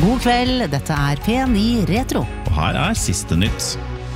God kveld, dette P9 Retro. Og her siste nytt.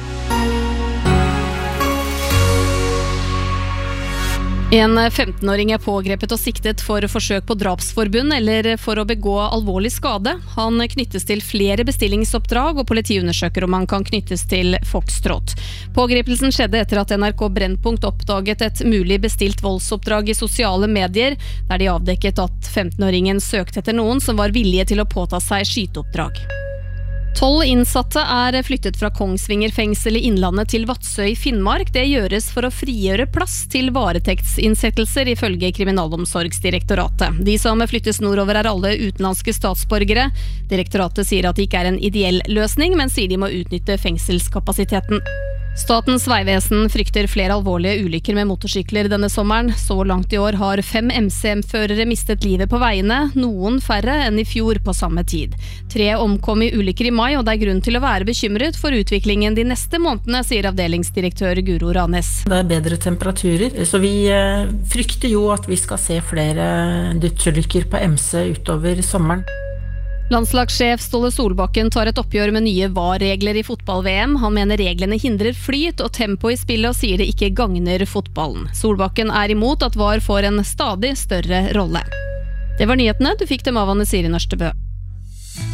En 15-åring pågrepet og siktet for forsøk på drapsforbund eller for å begå alvorlig skade. Han knyttes til flere bestillingsoppdrag, og politiet undersøker om han kan knyttes til Foxtrot. Pågripelsen skjedde etter at NRK Brennpunkt oppdaget et mulig bestilt voldsoppdrag i sosiale medier, der de avdekket at 15-åringen søkte etter noen som var villige til å påta seg skyteoppdrag. 12 innsatte flyttet fra Kongsvinger fengsel i Innlandet til Vadsø i Finnmark. Det gjøres for å frigjøre plass til varetektsinnsettelser ifølge Kriminalomsorgsdirektoratet. De som flyttes nordover alle utenlandske statsborgere. Direktoratet sier at det ikke en ideell løsning, men sier de må utnytte fengselskapasiteten. Statens vegvesen frykter flere alvorlige ulykker med motorsykler denne sommeren. Så langt i år har 5 MC-førere mistet livet på veiene, noen færre enn i fjor på samme tid. 3 omkom i ulykker i mai, og det grunn til å være bekymret for utviklingen de neste månedene, sier avdelingsdirektør Guro Ranes. Det bedre temperaturer, så vi frykter jo at vi skal se flere dødsulykker på MC utover sommeren. Landslagssjef Ståle Solbakken tar et oppgjør med nye VAR-regler i fotball-VM. Han mener reglene hindrer flyt og tempo i spillet og sier det ikke gagner fotballen. Solbakken imot at VAR får en stadig større rolle. Det var nyhetene. Du fikk dem av Anne Siri Nørstebø.